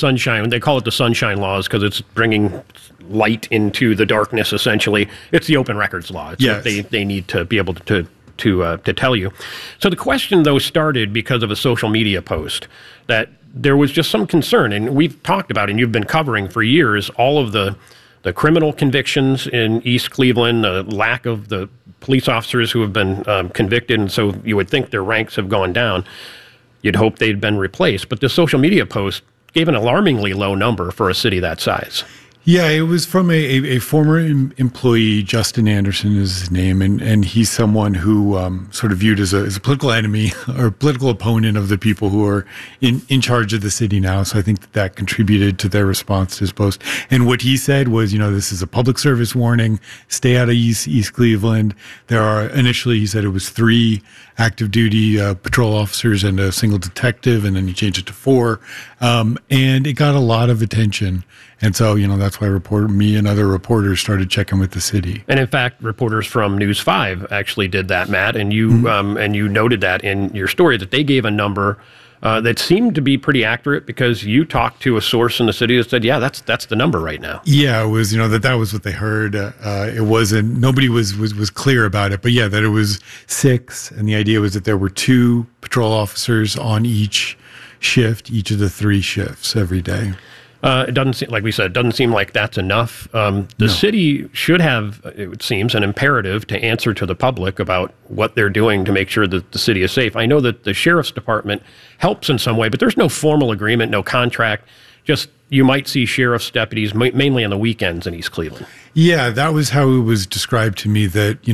sunshine. They call it the sunshine laws because it's bringing light into the darkness, essentially. It's the open records law. It's what they need to be able to tell you. So the question, though, started because of a social media post that there was just some concern, and we've talked about, and you've been covering for years, all of the criminal convictions in East Cleveland, the lack of the police officers who have been convicted, and so you would think their ranks have gone down. You'd hope they'd been replaced. But the social media post gave an alarmingly low number for a city that size. Yeah, it was from a former employee, Justin Anderson is his name, and he's someone who sort of viewed as a political enemy or political opponent of the people who are in charge of the city now. So I think that contributed to their response to his post. And what he said was, this is a public service warning. Stay out of East Cleveland. There are, initially he said it was 3 active duty patrol officers and a single detective, and then he changed it to 4. And it got a lot of attention. And so, that's why me and other reporters started checking with the city. And in fact, reporters from News 5 actually did that, Matt, and you and you noted that in your story that they gave a number that seemed to be pretty accurate because you talked to a source in the city that said, yeah, that's the number right now. Yeah, it was, that was what they heard. It wasn't, nobody was clear about it, but yeah, that it was 6. And the idea was that there were 2 patrol officers on each shift, each of the 3 shifts every day. It doesn't seem, like we said, it doesn't seem like that's enough. The city should have, it seems, an imperative to answer to the public about what they're doing to make sure that the city is safe. I know that the sheriff's department helps in some way, but there's no formal agreement, no contract. Just you might see sheriff's deputies mainly on the weekends in East Cleveland. Yeah, that was how it was described to me, that,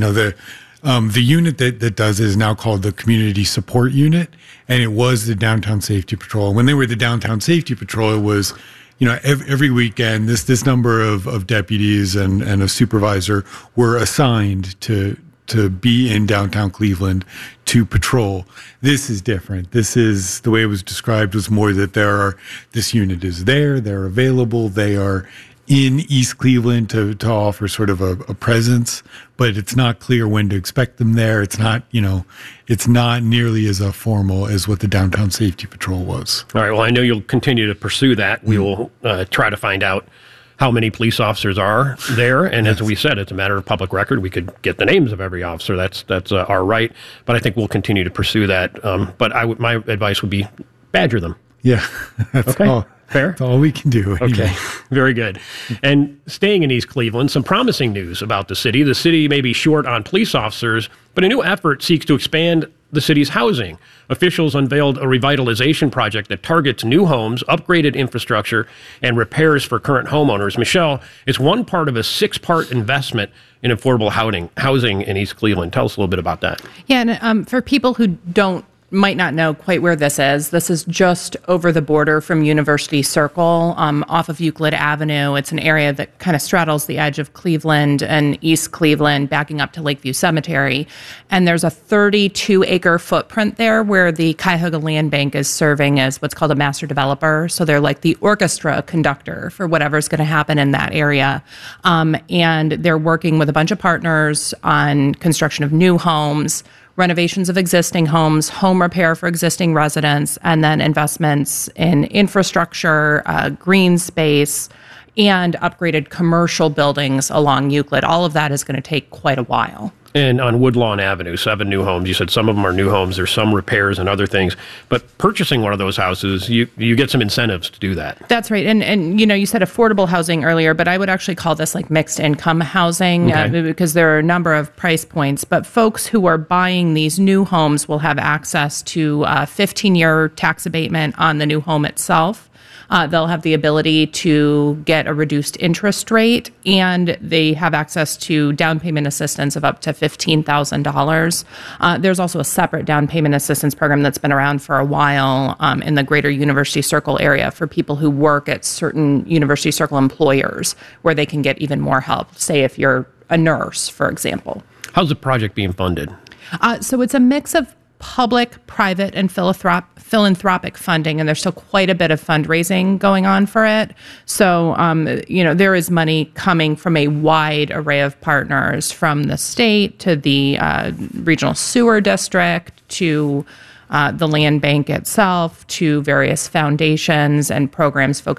the unit that does it is now called the Community Support Unit, and it was the Downtown Safety Patrol. When they were the Downtown Safety Patrol, it was every weekend, this number of deputies and a supervisor were assigned to be in downtown Cleveland to patrol. This is different. This is, the way it was described was more that this unit is there, they're available, they are in East Cleveland to offer sort of a presence, but it's not clear when to expect them there. It's not, it's not nearly as formal as what the Downtown Safety Patrol was. All right. Well, I know you'll continue to pursue that. We will try to find out how many police officers are there. And as we said, it's a matter of public record. We could get the names of every officer. That's our right. But I think we'll continue to pursue that. But my advice would be badger them. Yeah. That's okay. All. Fair? That's all we can do. Okay, very good. And staying in East Cleveland, some promising news about the city. The city may be short on police officers, but a new effort seeks to expand the city's housing. Officials unveiled a revitalization project that targets new homes, upgraded infrastructure, and repairs for current homeowners. Michelle, it's one part of a 6-part investment in affordable housing in East Cleveland. Tell us a little bit about that. Yeah, and for people who might not know quite where this is just over the border from University Circle, off of Euclid Avenue. It's an area that kind of straddles the edge of Cleveland and East Cleveland, backing up to Lakeview Cemetery. And there's a 32-acre footprint there where the Cuyahoga Land Bank is serving as what's called a master developer. So they're like the orchestra conductor for whatever's going to happen in that area. And they're working with a bunch of partners on construction of new homes, renovations of existing homes, home repair for existing residents, and then investments in infrastructure, green space, and upgraded commercial buildings along Euclid. All of that is going to take quite a while. And on Woodlawn Avenue, 7 new homes. You said some of them are new homes. There's some repairs and other things. But purchasing one of those houses, you get some incentives to do that. That's right. And you said affordable housing earlier, but I would actually call this like mixed income housing because there are a number of price points. But folks who are buying these new homes will have access to 15-year tax abatement on the new home itself. They'll have the ability to get a reduced interest rate, and they have access to down payment assistance of up to $15,000. There's also a separate down payment assistance program that's been around for a while in the greater University Circle area for people who work at certain University Circle employers, where they can get even more help, say if you're a nurse, for example. How's the project being funded? So it's a mix of public, private, and philanthropic funding, and there's still quite a bit of fundraising going on for it. So, there is money coming from a wide array of partners, from the state to the regional sewer district to the land bank itself to various foundations and programs focused